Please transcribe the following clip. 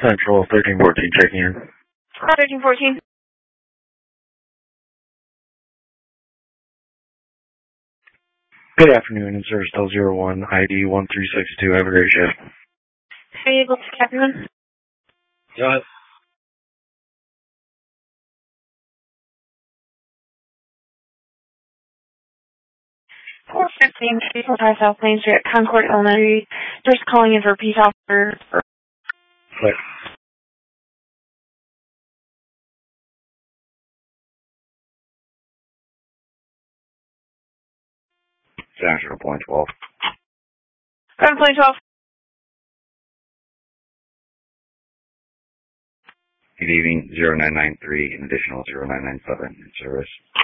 Central 1314 checking in. 1314. Good afternoon, in service Del 01, ID 1362. Have a great shift. Are you able to everyone? Yes. 415 245 South Main Street, Concord Elementary. Just calling in for peace officer. Click. National Point 12. Ground Point 12. Good evening, 0993, an additional 0997 in service.